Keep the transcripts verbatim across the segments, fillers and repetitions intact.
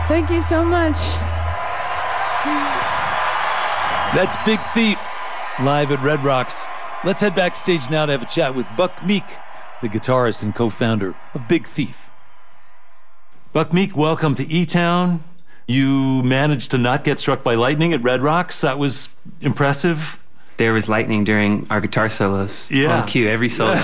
Thank you so much. That's Big Thief, live at Red Rocks. Let's head backstage now to have a chat with Buck Meek, the guitarist and co-founder of Big Thief. Buck Meek, welcome to E-Town. You managed to not get struck by lightning at Red Rocks. That was impressive. There was lightning during our guitar solos. Yeah. On cue, every solo.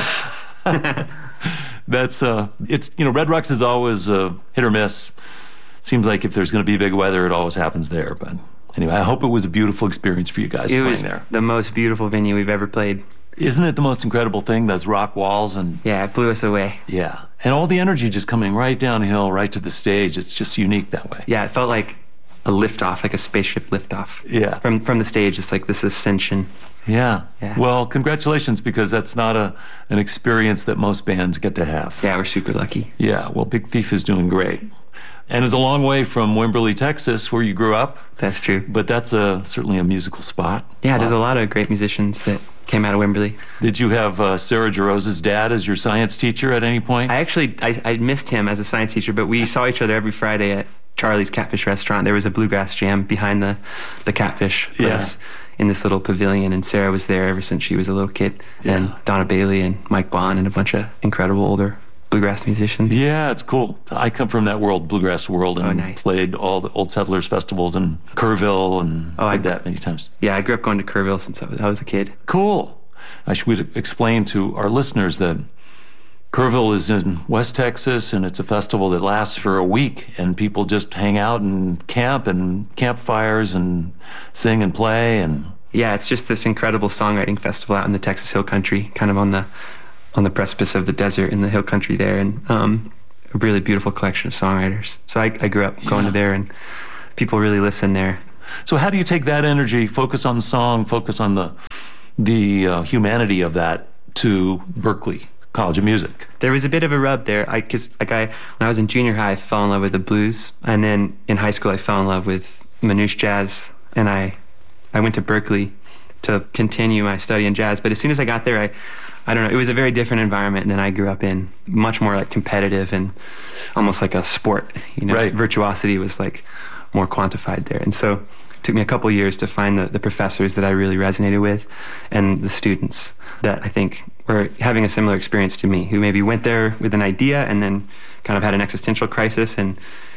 That's, uh, it's, you know, Red Rocks is always uh, hit or miss. Seems like if there's going to be big weather, it always happens there. But anyway, I hope it was a beautiful experience for you guys it playing was there. The most beautiful venue we've ever played. Isn't it the most incredible thing, those rock walls? And yeah, it blew us away. Yeah. And all the energy just coming right downhill, right to the stage. It's just unique that way. Yeah, it felt like a liftoff, like a spaceship liftoff. Yeah. From from the stage, it's like this ascension. Yeah. Yeah. Well, congratulations, because that's not a an experience that most bands get to have. Yeah, we're super lucky. Yeah. Well, Big Thief is doing great. And it's a long way from Wimberley, Texas, where you grew up. That's true. But that's a, certainly a musical spot. Yeah, there's a lot of great musicians that came out of Wimberley. Did you have uh, Sarah Jarosz's dad as your science teacher at any point? I actually, I, I missed him as a science teacher, but we saw each other every Friday at Charlie's Catfish Restaurant. There was a bluegrass jam behind the, the Catfish place in this little pavilion, and Sarah was there ever since she was a little kid. Yeah. And Donna Bailey and Mike Bond and a bunch of incredible older bluegrass musicians. Yeah, it's cool. I come from that world, bluegrass world, and oh, nice. played all the Old Settlers festivals in Kerrville and oh, did I, that many times. Yeah, I grew up going to Kerrville since I was, I was a kid. Cool. I should explain to our listeners that Kerrville is in West Texas, and it's a festival that lasts for a week, and people just hang out and camp and campfires and sing and play. And yeah, it's just this incredible songwriting festival out in the Texas Hill Country, kind of on the on the precipice of the desert in the hill country there, and um, a really beautiful collection of songwriters. So I, I grew up going yeah. to there, and people really listen there. So how do you take that energy, focus on the song, focus on the the uh, humanity of that, to Berklee College of Music? There was a bit of a rub there, because like I, when I was in junior high, I fell in love with the blues, and then in high school I fell in love with Manouche jazz, and I, I went to Berklee to continue my study in jazz. But as soon as I got there, I, I don't know, it was a very different environment than I grew up in, much more like competitive and almost like a sport. You know, right. Virtuosity was like more quantified there, and so it took me a couple years to find the, the professors that I really resonated with, and the students that I think were having a similar experience to me, who maybe went there with an idea and then kind of had an existential crisis, and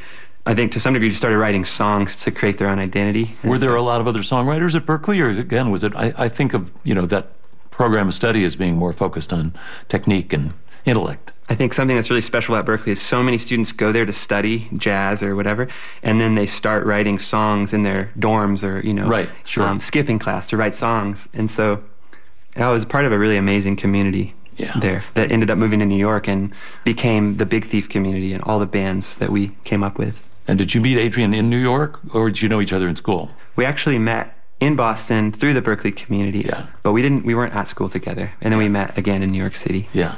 I think to some degree just started writing songs to create their own identity. Were there a lot of other songwriters at Berklee, or again, was it, I, I think of, you know, that program of study as being more focused on technique and intellect? I think something that's really special about Berklee is so many students go there to study jazz or whatever, and then they start writing songs in their dorms or, you know, right, sure. um, skipping class to write songs. And so I was part of a really amazing community yeah. there that ended up moving to New York and became the Big Thief community and all the bands that we came up with. And did you meet Adrian in New York, or did you know each other in school? We actually met in Boston through the Berklee community, yeah. but we didn't. We weren't at school together, and then yeah. we met again in New York City. Yeah,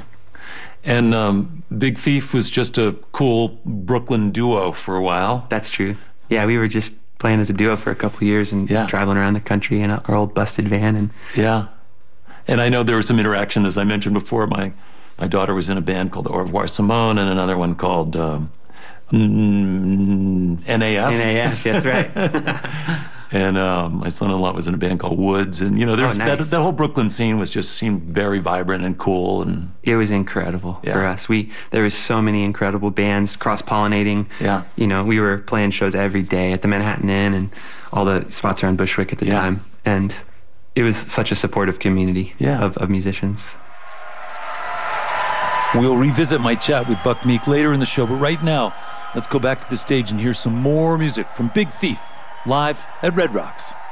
and um, Big Thief was just a cool Brooklyn duo for a while. That's true. Yeah, we were just playing as a duo for a couple of years and yeah. traveling around the country in our old busted van. And yeah, and I know there was some interaction, as I mentioned before. My my daughter was in a band called Au Revoir Simone, and another one called um, N A F. N A F, that's right. And um, my son-in-law was in a band called Woods, and you know, there's, oh, nice. that that whole Brooklyn scene was just seemed very vibrant and cool, and it was incredible yeah. for us. We there was so many incredible bands cross-pollinating. Yeah, you know, we were playing shows every day at the Manhattan Inn and all the spots around Bushwick at the yeah. time, and it was such a supportive community yeah. of, of musicians. We'll revisit my chat with Buck Meek later in the show, but right now, let's go back to the stage and hear some more music from Big Thief, live at Red Rocks.